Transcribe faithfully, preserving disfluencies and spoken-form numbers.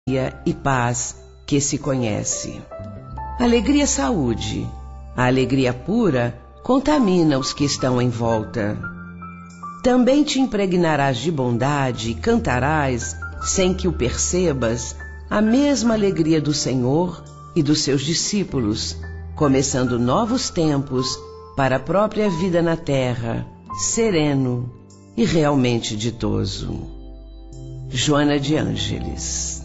e paz que se conhece. Alegria, saúde. A alegria pura contamina os que estão em volta. Também te impregnarás de bondade e cantarás, sem que o percebas, a mesma alegria do Senhor e dos seus discípulos, começando novos tempos para a própria vida na terra, sereno e realmente ditoso. Joana de Ângeles.